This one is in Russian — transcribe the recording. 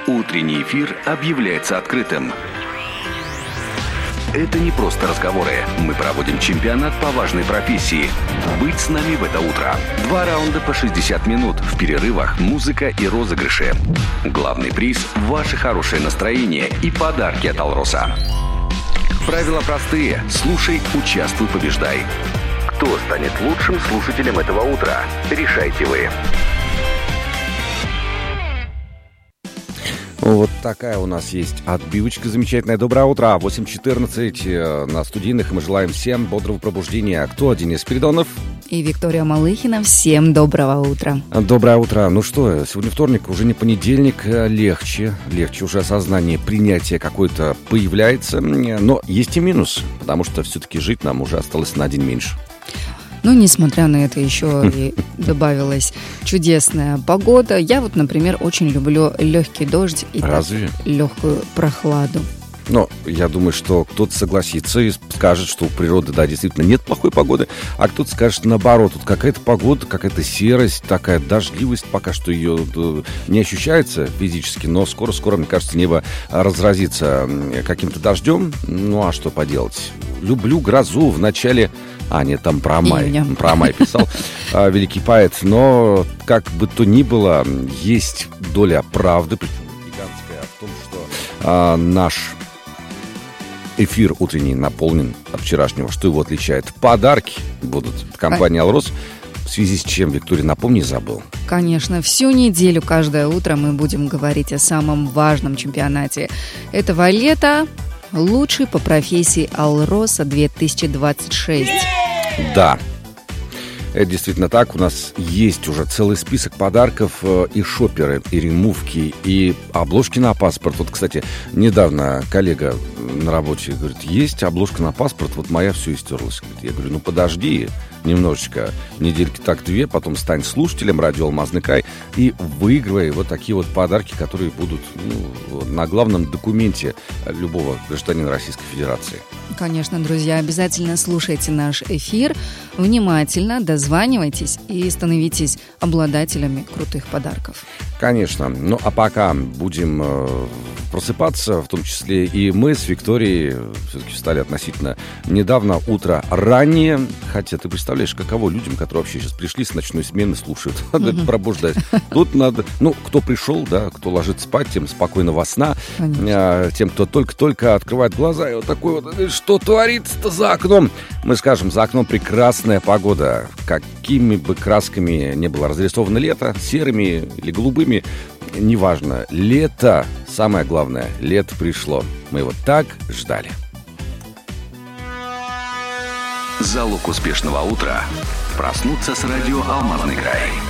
Утренний эфир объявляется открытым. Это не просто разговоры. Мы проводим чемпионат по важной профессии. Быть с нами в это утро. 2 раунда по 60 минут. В перерывах музыка и розыгрыши. Главный приз – ваше хорошее настроение и подарки от «Алроса». Правила простые. Слушай, участвуй, побеждай. Кто станет лучшим слушателем этого утра? Решайте вы. Вот такая у нас есть отбивочка замечательная. Доброе утро, 8:14 на студийных. Мы желаем всем бодрого пробуждения. Кто? Денис Спиридонов и Виктория Малыхина. Всем доброго утра. Доброе утро. Ну что, сегодня вторник, уже не понедельник. Легче уже осознание, принятие какое-то появляется. Но есть и минус, потому что все-таки жить нам уже осталось на день меньше. Ну, несмотря на это, еще и добавилась чудесная погода. Я вот, например, очень люблю легкий дождь и легкую прохладу. Но я думаю, что кто-то согласится и скажет, что у природы, да, действительно нет плохой погоды, а кто-то скажет наоборот. Тут какая-то погода, какая-то серость, такая дождливость, пока что ее не ощущается физически, но скоро, мне кажется, небо разразится каким-то дождем. Ну, а что поделать? Люблю грозу в начале... нет, там про май писал великий поэт. Но, как бы то ни было, есть доля правды, причем гигантская, в том, что наш эфир утренний наполнен от вчерашнего. Что его отличает? Подарки будут от компании «Алрос». В связи с чем, Виктория, напомни, забыл. Конечно, всю неделю, каждое утро мы будем говорить о самом важном чемпионате этого лета. Лучший по профессии «Алроса 2026». Да, это действительно так. У нас есть уже целый список подарков, и шоперы, и ремувки, и обложки на паспорт. Вот, кстати, недавно коллега на работе говорит, есть обложка на паспорт, вот моя все истерлась. Я говорю, ну подожди немножечко, недельки так 2, потом стань слушателем радио «Алмазный край» и выигрывай вот такие вот подарки, которые будут на главном документе любого гражданина Российской Федерации. Конечно, друзья, обязательно слушайте наш эфир, внимательно дозванивайтесь и становитесь обладателями крутых подарков. Конечно. Ну, а пока будем просыпаться, в том числе и мы с Викторией, все-таки встали относительно недавно, утро раннее. Хотя ты представляешь, каково людям, которые вообще сейчас пришли с ночной смены, слушают, надо пробуждать. Тут надо, кто пришел, да, кто ложится спать, тем спокойного сна. Тем, кто только-только открывает глаза, и вот такой вот, что творится-то за окном? Мы скажем, за окном прекрасная погода. Какими бы красками не было разрисовано лето, серыми или голубыми, неважно. Лето, самое главное, лето пришло. Мы его так ждали. Залог успешного утра – проснуться с радио «Алмазный край».